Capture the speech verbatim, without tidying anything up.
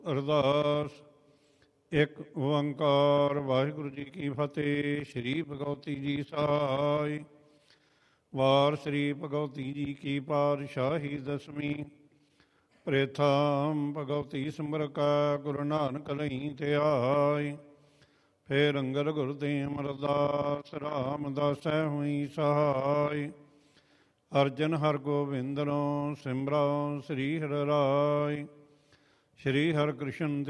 ਅਰਦਾਸ। ਇੱਕ ਓੰਕਾਰ ਵਾਹਿਗੁਰੂ ਜੀ ਕੀ ਫਤਿਹ। ਸ਼੍ਰੀ ਭਗਵਤੀ ਜੀ ਸਹਾਇ। ਵਾਰ ਸ਼੍ਰੀ ਭਗਵਤੀ ਜੀ ਕੀ ਪਾਤਸ਼ਾਹੀ ਦਸਵੀਂ। ਪ੍ਰੇਥਾਮ ਭਗਵਤੀ ਸਿਮਰਕਾ ਗੁਰੂ ਨਾਨਕ ਲਈ ਧਿਆਇ। ਫੇਰ ਅੰਗਦ ਗੁਰਦੇਵ ਅਰਦਾਸ ਰਾਮਦਾਸੈ ਹੋਈ ਸਹਾਇ। ਅਰਜਨ ਹਰਗੋਬਿੰਦਨੋ ਸਿਮਰੋ ਸ੍ਰੀ ਹਰਿ ਰਾਇ। ਸ਼੍ਰੀ ਹਰਿ ਕ੍ਰਿਸ਼ਨ